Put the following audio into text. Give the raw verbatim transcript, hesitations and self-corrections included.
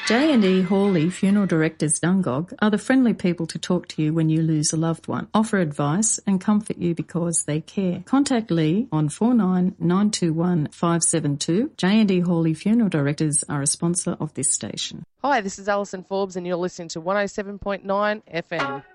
J and E Hawley Funeral Directors Dungog are the friendly people to talk to you when you lose a loved one, offer advice and comfort you because they care. Contact Lee on four nine nine two one five seven two. J and E Hawley Funeral Directors are a sponsor of this station. Hi, this is Alison Forbes and you're listening to one oh seven point nine F M.